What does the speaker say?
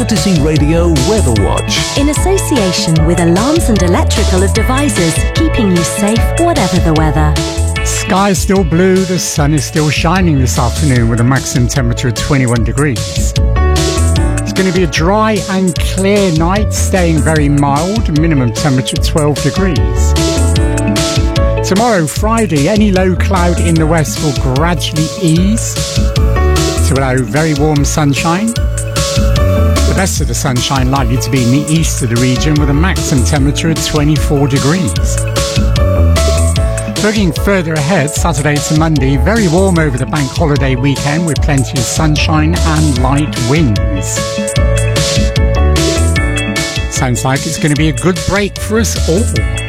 Courtesy Radio Weather Watch. In association with Alarms and Electrical of Devices, keeping you safe whatever the weather. Sky is still blue, the sun is still shining this afternoon with a maximum temperature of 21 degrees. It's going to be a dry and clear night, staying very mild, minimum temperature 12 degrees. Tomorrow, Friday, any low cloud in the west will gradually ease to allow very warm sunshine. The best of the sunshine likely to be in the east of the region with a maximum temperature of 24 degrees. Looking further ahead, Saturday to Monday, very warm over the bank holiday weekend with plenty of sunshine and light winds. Sounds like it's going to be a good break for us all.